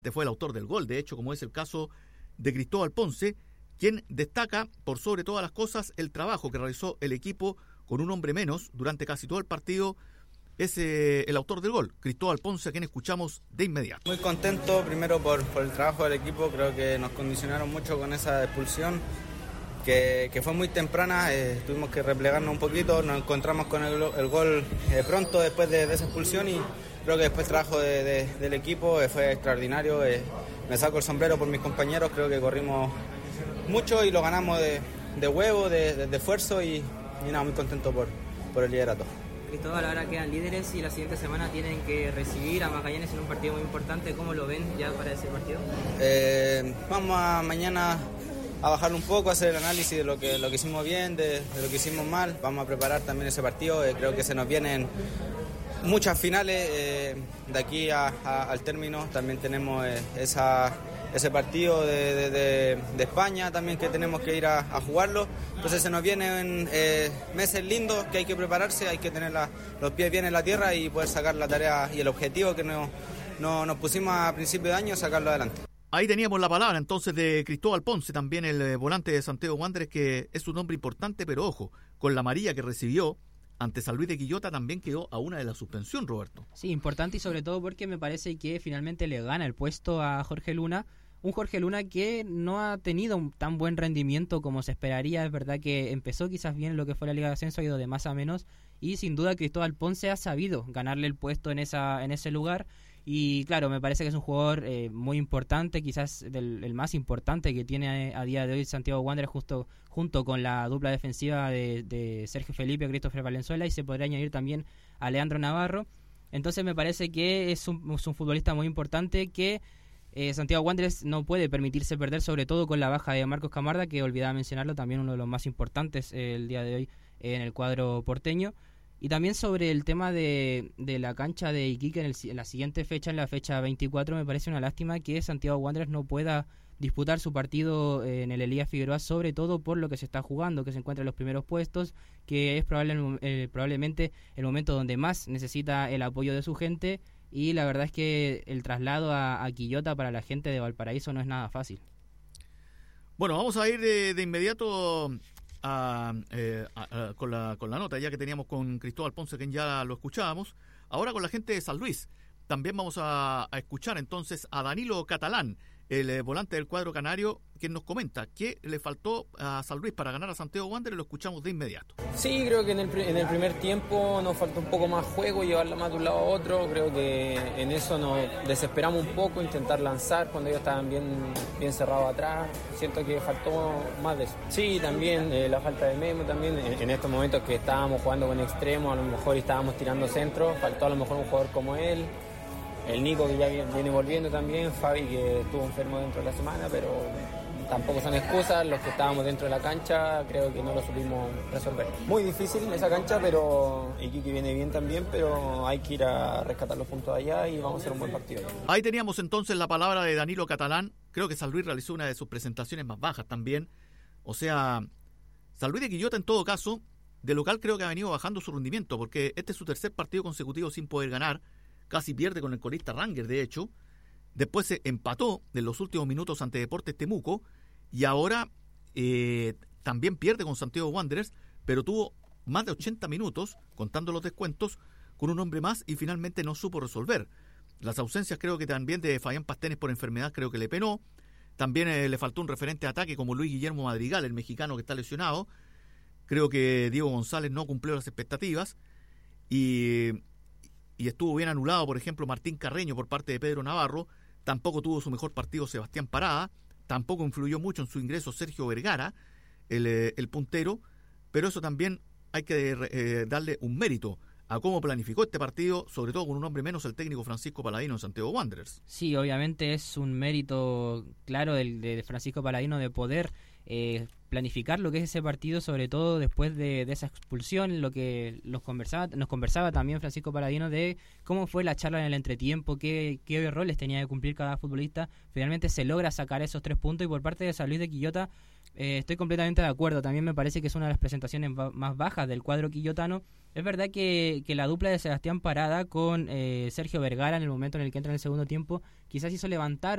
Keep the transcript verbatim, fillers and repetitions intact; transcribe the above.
fue el autor del gol, de hecho, como es el caso de Cristóbal Ponce, quien destaca por sobre todas las cosas el trabajo que realizó el equipo con un hombre menos durante casi todo el partido. Es eh, el autor del gol, Cristóbal Ponce, a quien escuchamos de inmediato. Muy contento primero por, por el trabajo del equipo, creo que nos condicionaron mucho con esa expulsión que, que fue muy temprana, eh, tuvimos que replegarnos un poquito, nos encontramos con el, el gol eh, pronto después de, de esa expulsión y creo que después el trabajo de, de, del equipo eh, fue extraordinario, eh, me saco el sombrero por mis compañeros, creo que corrimos mucho y lo ganamos de, de huevo, de, de, de esfuerzo y, y nada, muy contento por, por el liderato. Cristóbal, ahora quedan líderes y la siguiente semana tienen que recibir a Magallanes en un partido muy importante. ¿Cómo lo ven ya para ese partido? Eh, vamos a mañana a bajarlo un poco, a hacer el análisis de lo que, lo que hicimos bien, de, de lo que hicimos mal. Vamos a preparar también ese partido. Eh, creo que se nos vienen muchas finales eh, de aquí a, a, al término. También tenemos eh, esa... ese partido de, de, de, de España también que tenemos que ir a, a jugarlo, entonces se nos vienen eh, meses lindos que hay que prepararse, hay que tener la, los pies bien en la tierra y poder sacar la tarea y el objetivo que nos, no, nos pusimos a principio de año, sacarlo adelante. Ahí teníamos la palabra entonces de Cristóbal Ponce, también el eh, volante de Santiago Wanderers, que es un hombre importante, pero ojo, con la amarilla que recibió ante San Luis de Quillota también quedó a una de la suspensión, Roberto. Sí, importante y sobre todo porque me parece que finalmente le gana el puesto a Jorge Luna, un Jorge Luna que no ha tenido un tan buen rendimiento como se esperaría. Es verdad que empezó quizás bien lo que fue la Liga de Ascenso, ha ido de más a menos y sin duda Cristóbal Ponce ha sabido ganarle el puesto en esa en ese lugar y claro, me parece que es un jugador eh, muy importante, quizás del, el más importante que tiene a, a día de hoy Santiago Wanderers justo, junto con la dupla defensiva de, de Sergio Felipe y Christopher Valenzuela, y se podría añadir también a Leandro Navarro. Entonces me parece que es un, es un futbolista muy importante que Eh, Santiago Wanderers no puede permitirse perder, sobre todo con la baja de Marcos Camarda, que olvidaba mencionarlo, también uno de los más importantes eh, el día de hoy eh, en el cuadro porteño. Y también sobre el tema de, de la cancha de Iquique en, el, en la siguiente fecha, en la fecha veinticuatro, me parece una lástima que Santiago Wanderers no pueda disputar su partido eh, en el Elías Figueroa, sobre todo por lo que se está jugando, que se encuentra en los primeros puestos, que es probable, eh, probablemente el momento donde más necesita el apoyo de su gente. Y la verdad es que el traslado a, a Quillota para la gente de Valparaíso no es nada fácil. Bueno, vamos a ir de, de inmediato a, eh, a, a, con, la, con la nota ya que teníamos con Cristóbal Ponce, quien ya lo escuchábamos. Ahora con la gente de San Luis. También vamos a, a escuchar entonces a Danilo Catalán, el eh, volante del cuadro canario, quien nos comenta qué le faltó a San Luis para ganar a Santiago Wanderers. Lo escuchamos de inmediato. Sí, creo que en el, en el primer tiempo nos faltó un poco más juego, llevarla más de un lado a otro. Creo que en eso nos desesperamos un poco, intentar lanzar cuando ellos estaban bien, bien cerrados atrás. Siento que faltó más de eso. Sí, también eh, la falta de Memo también. En, en estos momentos que estábamos jugando con extremo, a lo mejor estábamos tirando centro, faltó a lo mejor un jugador como él. El Nico, que ya viene volviendo también, Fabi, que estuvo enfermo dentro de la semana, pero tampoco son excusas. Los que estábamos dentro de la cancha creo que no lo supimos resolver. Muy difícil esa cancha, pero Iquique viene bien también, pero hay que ir a rescatar los puntos de allá y vamos a hacer un buen partido. Ahí teníamos entonces la palabra de Danilo Catalán. Creo que San Luis realizó una de sus presentaciones más bajas también. O sea, San Luis de Quillota en todo caso, de local creo que ha venido bajando su rendimiento, porque este es su tercer partido consecutivo sin poder ganar. Casi pierde con el colista Ranger, de hecho. Después se empató en los últimos minutos ante Deportes Temuco. Y ahora eh, también pierde con Santiago Wanderers, pero tuvo más de ochenta minutos, contando los descuentos, con un hombre más y finalmente no supo resolver. Las ausencias creo que también de Fabián Pastenes por enfermedad creo que le penó. También eh, le faltó un referente de ataque como Luis Guillermo Madrigal, el mexicano que está lesionado. Creo que Diego González no cumplió las expectativas. Y... y estuvo bien anulado, por ejemplo, Martín Carreño por parte de Pedro Navarro. Tampoco tuvo su mejor partido Sebastián Parada, tampoco influyó mucho en su ingreso Sergio Vergara, el, el puntero, pero eso también hay que eh, darle un mérito a cómo planificó este partido, sobre todo con un hombre menos, el técnico Francisco Paladino en Santiago Wanderers. Sí, obviamente es un mérito claro del, de Francisco Paladino de poder eh, planificar lo que es ese partido, sobre todo después de, de esa expulsión, lo que los conversaba, nos conversaba también Francisco Paladino de cómo fue la charla en el entretiempo, qué, qué roles tenía que cumplir cada futbolista. Finalmente se logra sacar esos tres puntos y por parte de San Luis de Quillota eh, estoy completamente de acuerdo. También me parece que es una de las presentaciones ba- más bajas del cuadro quillotano. Es verdad que, que la dupla de Sebastián Parada con eh, Sergio Vergara en el momento en el que entra en el segundo tiempo quizás hizo levantar